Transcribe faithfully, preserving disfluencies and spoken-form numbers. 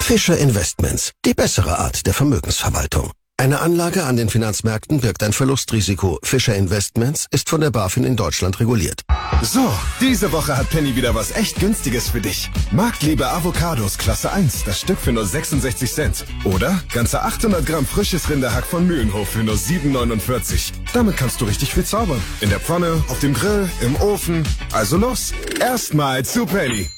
Fischer Investments, die bessere Art der Vermögensverwaltung. Eine Anlage an den Finanzmärkten birgt ein Verlustrisiko. Fischer Investments ist von der BaFin in Deutschland reguliert. So, diese Woche hat Penny wieder was echt Günstiges für dich. Marktliebe Avocados Klasse eins, das Stück für nur sechsundsechzig Cent. Oder ganze achthundert Gramm frisches Rinderhack von Mühlenhof für nur sieben neunundvierzig. Damit kannst du richtig viel zaubern. In der Pfanne, auf dem Grill, im Ofen. Also los, erstmal zu Penny.